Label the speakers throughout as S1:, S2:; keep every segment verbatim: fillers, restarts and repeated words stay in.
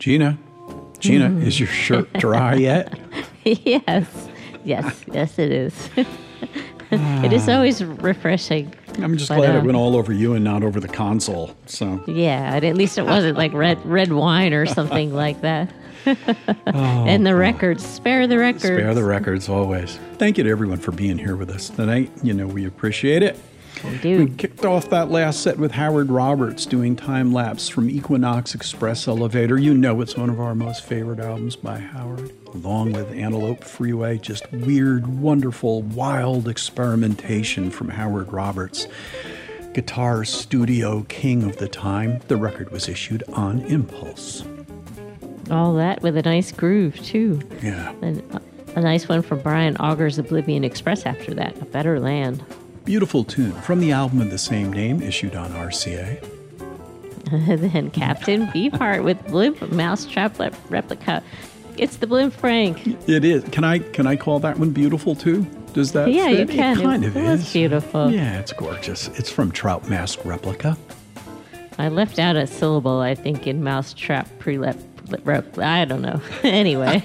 S1: Gina, Gina, mm. is your shirt dry yet?
S2: Yes, yes, yes, it is. It is always refreshing.
S1: I'm just
S2: but,
S1: glad
S2: uh,
S1: it went all over you and not over the console. So
S2: yeah, and at least it wasn't like red red wine or something like that.
S1: oh,
S2: and the records, spare the records.
S1: Spare the records always. Thank you to everyone for being here with us tonight. You know, we appreciate it.
S2: We do.
S1: We kicked off that last set with Howard Roberts doing Time Lapse from Equinox Express Elevator. You know it's one of our most favorite albums by Howard. Along with Antelope Freeway, just weird, wonderful, wild experimentation from Howard Roberts. Guitar studio king of the time. The record was issued on Impulse.
S2: All that with a nice groove, too.
S1: Yeah.
S2: And a nice one from Brian Auger's Oblivion Express after that, A Better Land.
S1: Beautiful tune from the album of the same name, issued on R C A.
S2: Then Captain Beefheart with Blimp Mousetrap le- Replica. It's the Blimp Frank.
S1: It is. Can I can I call that one beautiful too? Does that
S2: yeah,
S1: fit?
S2: You can.
S1: It kind
S2: it,
S1: of
S2: it
S1: is.
S2: It's beautiful.
S1: Yeah, it's gorgeous. It's from Trout Mask Replica.
S2: I left out a syllable, I think, in Mousetrap Prelep. Rep, I don't know. Anyway.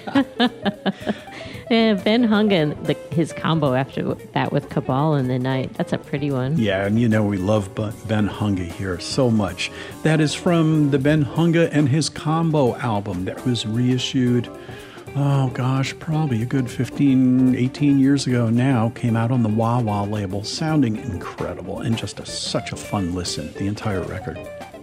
S2: Yeah, Ben Hung and the, his combo after that with Cabal in the Night. That's a pretty one.
S1: Yeah, and you know we love Ben Hunga here so much. That is from the Ben Hunga and his combo album that was reissued, oh gosh, probably a good fifteen, eighteen years ago now. Came out on the Wah Wah label, sounding incredible and just a, such a fun listen, the entire record.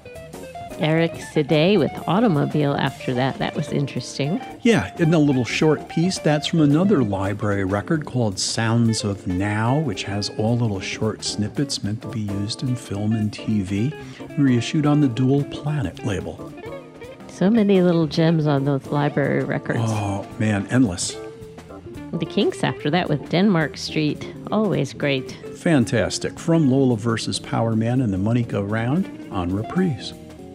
S2: Eric Sidé with Automobile after that. That was interesting.
S1: Yeah, in a little short piece, that's from another library record called Sounds of Now, which has all little short snippets meant to be used in film and T V, reissued on the Dual Planet label.
S2: So many little gems on those library records.
S1: Oh, man, endless.
S2: The Kinks after that with Denmark Street. Always great.
S1: Fantastic. From Lola versus Power Man and the Money Go Round on Reprise.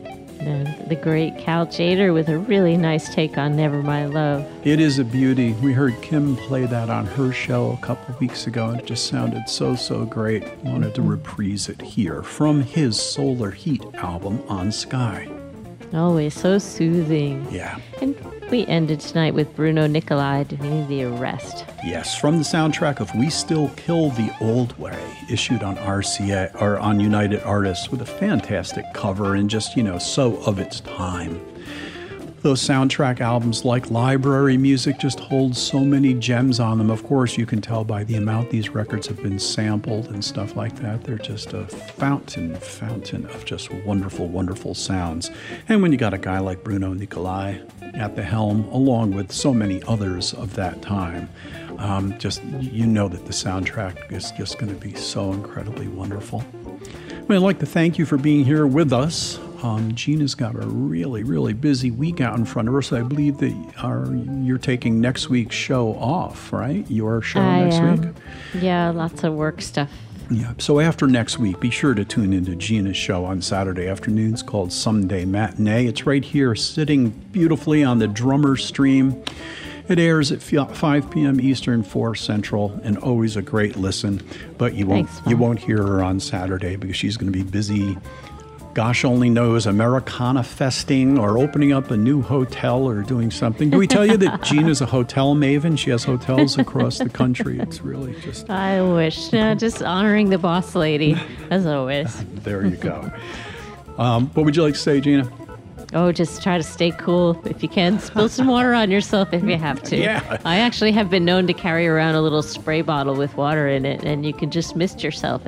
S2: And the great Cal Tjader with a really nice take on Never My Love.
S1: It is a beauty. We heard Kim play that on her show a couple weeks ago, and it just sounded so, so great. Wanted to reprise it here from his Solar Heat album on Sky.
S2: Always so soothing.
S1: Yeah.
S2: And we ended tonight with Bruno Nicolai doing The Arrest.
S1: Yes, from the soundtrack of We Still Kill the Old Way, issued on R C A or on United Artists with a fantastic cover and just, you know, so of its time. Those soundtrack albums, like library music, just hold so many gems on them. Of course, you can tell by the amount these records have been sampled and stuff like that. They're just a fountain, fountain of just wonderful, wonderful sounds. And when you got a guy like Bruno Nicolai at the helm, along with so many others of that time, um, just you know that the soundtrack is just going to be so incredibly wonderful. I'd like to thank you for being here with us. Um, Gina's got a really, really busy week out in front of her, so I believe that our, you're taking next week's show off, right? Your show
S2: I
S1: next
S2: am.
S1: week?
S2: Yeah, lots of work stuff.
S1: Yeah, so after next week, be sure to tune into Gina's show on Saturday afternoons called Someday Matinee. It's right here, sitting beautifully on the Drummer Stream. It airs at five p.m. Eastern, four Central, and always a great listen. But you won't
S2: Thanks,
S1: you won't hear her on Saturday because she's going to be busy. Gosh only knows, Americana festing or opening up a new hotel or doing something. Do we tell you that Gina's a hotel maven? She has hotels across the country. It's really just...
S2: I wish. No, just honoring the boss lady, as always.
S1: There you go. Um, what would you like to say, Gina?
S2: Oh, just try to stay cool if you can. Spill some water on yourself if you have to.
S1: Yeah.
S2: I actually have been known to carry around a little spray bottle with water in it, and you can just mist yourself